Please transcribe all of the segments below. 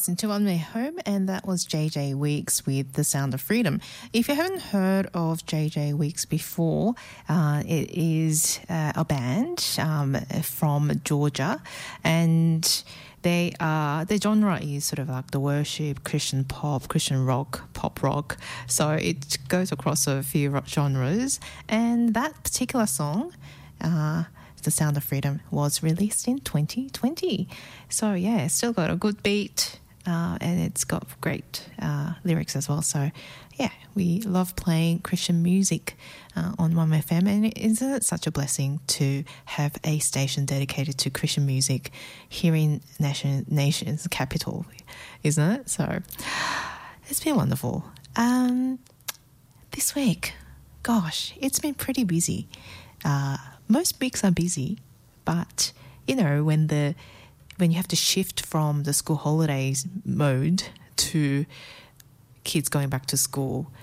listening to On My Home, and that was JJ Weeks with The Sound of Freedom. If you haven't heard of JJ Weeks before, it is a band from Georgia, and their genre is sort of like the worship, Christian pop, Christian rock, pop rock. So it goes across a few rock genres, and that particular song, The Sound of Freedom, was released in 2020. So yeah, still got a good beat, and it's got great lyrics as well. So yeah, we love playing Christian music on 1FM, and isn't it such a blessing to have a station dedicated to Christian music here in nation's capital, isn't it? So it's been wonderful. This week, gosh, it's been pretty busy. Most weeks are busy, but you know, when you have to shift from the school holidays mode to kids going back to school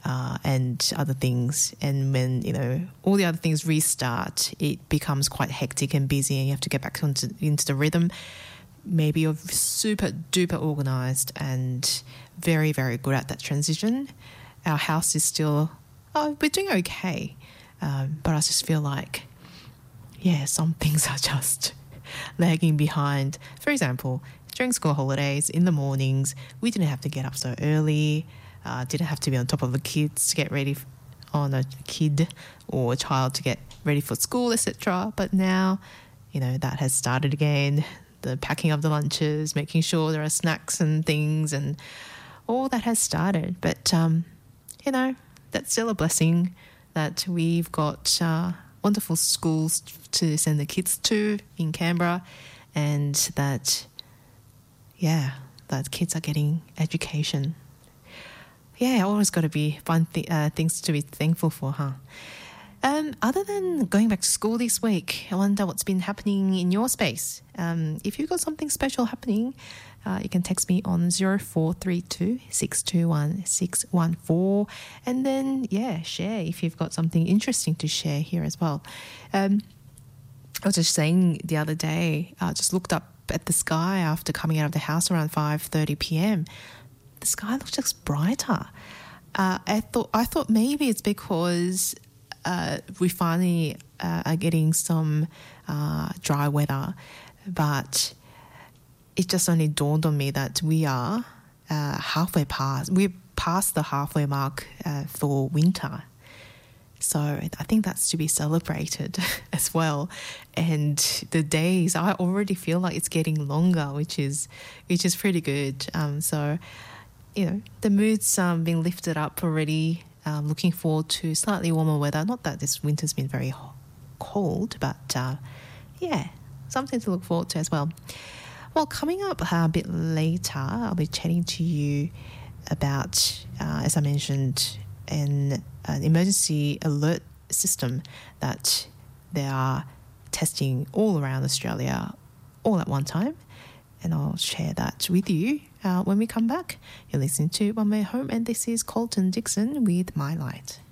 and other things, and when, you know, all the other things restart, it becomes quite hectic and busy, and you have to get back into the rhythm. Maybe you're super duper organised and very, very good at that transition. Our house is still, we're doing okay, but I just feel like, yeah, some things are just lagging behind. For example, during school holidays, in the mornings, we didn't have to get up so early, didn't have to be on top of the kids to get ready on a kid or a child to get ready for school, etc. But now, you know, that has started again, the packing of the lunches, making sure there are snacks and things, and all that has started. But, you know, that's still a blessing that we've got wonderful schools to send the kids to in Canberra, and that, yeah, that kids are getting education. Yeah, always got to be fun things to be thankful for, huh? Other than going back to school this week, I wonder what's been happening in your space. If you've got something special happening, you can text me on 0432 621 614, and then, yeah, share if you've got something interesting to share here as well. I was just saying the other day, I just looked up at the sky after coming out of the house around 5:30 p.m. The sky looks just brighter. I thought maybe it's because we finally are getting some dry weather, but it just only dawned on me that we are halfway past. We're past the halfway mark for winter. So I think that's to be celebrated as well. And the days, I already feel like it's getting longer, which is pretty good. So, you know, the mood's been lifted up already. Looking forward to slightly warmer weather. Not that this winter's been very cold, but yeah, something to look forward to as well. Well, coming up a bit later, I'll be chatting to you about, as I mentioned, an emergency alert system that they are testing all around Australia all at one time. And I'll share that with you when we come back. You're listening to One Way Home, and this is Colton Dixon with My Light.